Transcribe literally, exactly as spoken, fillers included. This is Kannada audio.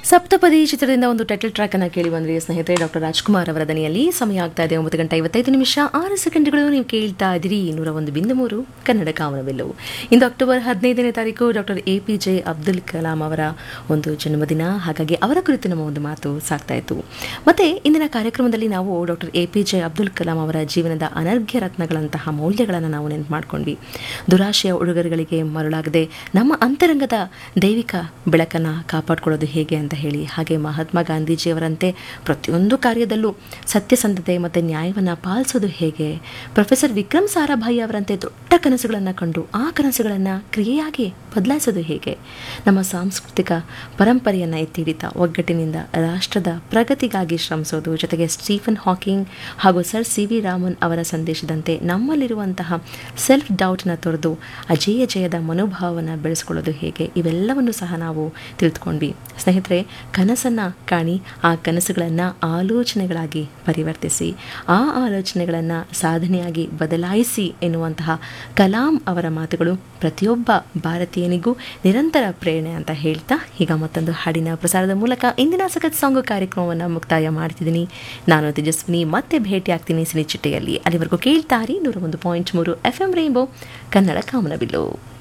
ಸಪ್ತಪದಿ ಚಿತ್ರದಿಂದ ಒಂದು ಟೈಟಲ್ ಟ್ರ್ಯಾಕ್ ಅನ್ನು ಕೇಳಿ ಬಂದ್ರಿ ಸ್ನೇಹಿತರೆ. ಡಾಕ್ಟರ್ ರಾಜ್ಕುಮಾರ್ ಅವರ ದನಿಯಲ್ಲಿ. ಸಮಯ ಆಗ್ತಾ ಇದೆ ಒಂಬತ್ತು ಗಂಟೆ ಐವತ್ತೈದು ನಿಮಿಷ ಆರು ಸೆಕೆಂಡ್ಗಳು. ನೀವು ಕೇಳ್ತಾ ಇದ್ದೀರಿ ನೂರ ಒಂದು ಬಿಂದು ಮೂರು ಕನ್ನಡ ಕಾಮನಬಿಲ್ಲು. ಇಂದು ಅಕ್ಟೋಬರ್ ಹದಿನೈದನೇ ತಾರೀಕು doctor A P J Abdul Kalam ಅವರ ಒಂದು ಜನ್ಮದಿನ. ಹಾಗಾಗಿ ಅವರ ಕುರಿತು ನಮ್ಮ ಒಂದು ಮಾತು ಸಾಗ್ತಾ ಇತ್ತು. ಮತ್ತೆ ಇಂದಿನ ಕಾರ್ಯಕ್ರಮದಲ್ಲಿ ನಾವು doctor A P J Abdul Kalam ಅವರ ಜೀವನದ ಅನರ್ಘ್ಯ ರತ್ನಗಳಂತಹ ಮೌಲ್ಯಗಳನ್ನು ನಾವು ನೆನಪು ಮಾಡ್ಕೊಂಡ್ವಿ. ದುರಾಶೆಯ ಉಡುಗೊರೆಗಳಿಗೆ ಮರುಳಾಗದೆ ನಮ್ಮ ಅಂತರಂಗದ ದೈವಿಕ ಬೆಳಕನ್ನು ಕಾಪಾಡಿಕೊಳ್ಳೋದು ಹೇಗೆ ಅಂತ ಹೇಳಿ, ಹಾಗೆ ಮಹಾತ್ಮ ಗಾಂಧೀಜಿಯವರಂತೆ ಪ್ರತಿಯೊಂದು ಕಾರ್ಯದಲ್ಲೂ ಸತ್ಯಸಂಧತೆ ಮತ್ತು ನ್ಯಾಯವನ್ನು ಪಾಲಿಸೋದು ಹೇಗೆ, ಪ್ರೊಫೆಸರ್ ವಿಕ್ರಮ್ ಸಾರಾಭಾಯಿ ಅವರಂತೆ ದೊಡ್ಡ ಕನಸುಗಳನ್ನು ಕಂಡು ಆ ಕನಸುಗಳನ್ನು ಕ್ರಿಯೆಯಾಗಿ ಬದಲಾಯಿಸೋದು ಹೇಗೆ, ನಮ್ಮ ಸಾಂಸ್ಕೃತಿಕ ಪರಂಪರೆಯನ್ನು ಎತ್ತಿ ಹಿಡಿತಾ ಒಗ್ಗಟ್ಟಿನಿಂದ ರಾಷ್ಟ್ರದ ಪ್ರಗತಿಗಾಗಿ ಶ್ರಮಿಸೋದು, ಜೊತೆಗೆ ಸ್ಟೀಫನ್ ಹಾಕಿಂಗ್ ಹಾಗೂ ಸರ್ ಸಿ ವಿ ರಾಮನ್ ಅವರ ಸಂದೇಶದಂತೆ ನಮ್ಮಲ್ಲಿರುವಂತಹ ಸೆಲ್ಫ್ ಡೌಟ್ನ ತೊರೆದು ಅಜೇಯ ಜಯದ ಮನೋಭಾವವನ್ನು ಬೆಳೆಸ್ಕೊಳ್ಳೋದು ಹೇಗೆ, ಇವೆಲ್ಲವನ್ನು ಸಹ ನಾವು ತಿಳಿದುಕೊಂಡ್ವಿ. ಸ್ನೇಹಿತರೆ, ಕನಸನ್ನು ಕಾಣಿ, ಆ ಕನಸುಗಳನ್ನು ಆಲೋಚನೆಗಳಾಗಿ ಪರಿವರ್ತಿಸಿ, ಆ ಆಲೋಚನೆಗಳನ್ನು ಸಾಧನೆಯಾಗಿ ಬದಲಾಯಿಸಿ ಎನ್ನುವಂತಹ ಕಲಾಂ ಅವರ ಮಾತುಗಳು ಪ್ರತಿಯೊಬ್ಬ ಭಾರತೀಯನಿಗೂ ನಿರಂತರ ಪ್ರೇರಣೆ ಅಂತ ಹೇಳ್ತಾ, ಈಗ ಮತ್ತೊಂದು ಹಾಡಿನ ಪ್ರಸಾರದ ಮೂಲಕ ಇಂದಿನ ಸಖತ್ ಸಾಂಗು ಕಾರ್ಯಕ್ರಮವನ್ನು ಮುಕ್ತಾಯ ಮಾಡ್ತಿದ್ದೀನಿ. ನಾನು ತೇಜಸ್ವಿನಿ, ಮತ್ತೆ ಭೇಟಿ ಆಗ್ತೀನಿ ಸಿನಿ ಚಿಟ್ಟೆಯಲ್ಲಿ. ಅಲ್ಲಿವರೆಗೂ ಕೇಳ್ತಾರಿ ನೂರ ಒಂದು ಪಾಯಿಂಟ್ ಮೂರು ಎಫ್ ಎಂ ರೈನ್ಬೋ ಕನ್ನಡ ಕಾಮನಬಿಲ್ಲು.